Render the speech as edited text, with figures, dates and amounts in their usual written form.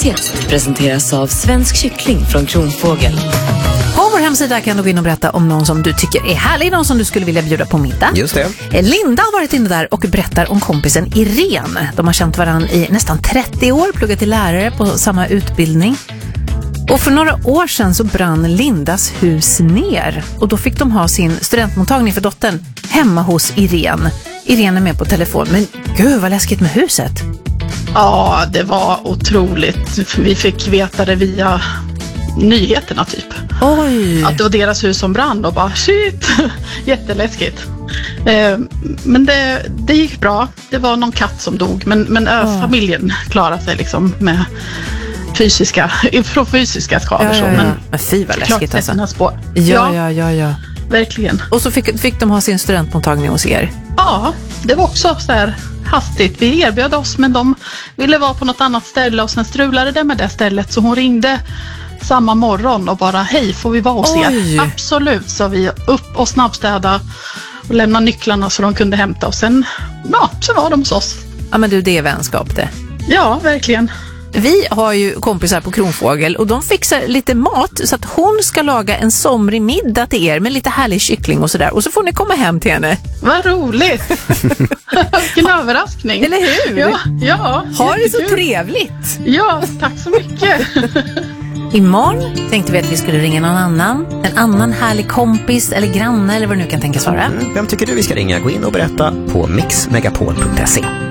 Presenteras av Svensk kyckling från Kronfågel. På vår hemsida kan du gå in och berätta om någon som du tycker är härlig, någon som du skulle vilja bjuda på middag. Just det. Linda har varit inne där och berättar om kompisen Irene. De har känt varandra i nästan 30 år, pluggat till lärare på samma utbildning. Och för några år sedan så brann Lindas hus ner. Och då fick de ha sin studentmottagning för dottern hemma hos Irene. Irene är med på telefon, men gud vad läskigt med huset. Ja, det var otroligt. Vi fick veta det via nyheterna typ. Oj! Att det var deras hus som brann och bara shit, jätteläskigt. Men det gick bra. Det var någon katt som dog, men familjen klarade sig liksom med fysiska skador. Ja. Men fy vad läskigt alltså. Spår. Ja. Verkligen. Och så fick de ha sin studentmottagning hos er? Ja, det var också så här hastigt. Vi erbjöd oss, men de ville vara på något annat ställe och sen strulade det med det stället. Så hon ringde samma morgon och bara, hej, får vi vara hos er? Absolut, så vi upp och snabbstäda och lämna nycklarna så de kunde hämta. Och sen var de hos oss. Ja, men du, det är vänskap det. Ja, verkligen. Vi har ju kompisar på Kronfågel och de fixar lite mat så att hon ska laga en somrig middag till er med lite härlig kyckling och sådär. Och så får ni komma hem till henne. Vad roligt! Vilken överraskning. Eller hur? Ja. Ha det så trevligt. Ja, tack så mycket. Imorgon tänkte vi att vi skulle ringa någon annan. En annan härlig kompis eller granne eller vad det nu kan tänkas vara. Vem tycker du vi ska ringa? Gå in och berätta på mixmegapol.se.